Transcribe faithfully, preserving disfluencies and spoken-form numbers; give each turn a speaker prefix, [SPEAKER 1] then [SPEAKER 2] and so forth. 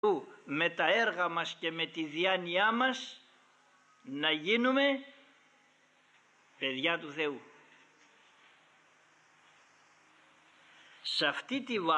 [SPEAKER 1] με τα έργα μας και με τη διάνοιά μας να γίνουμε παιδιά του Θεού. Σε αυτή τη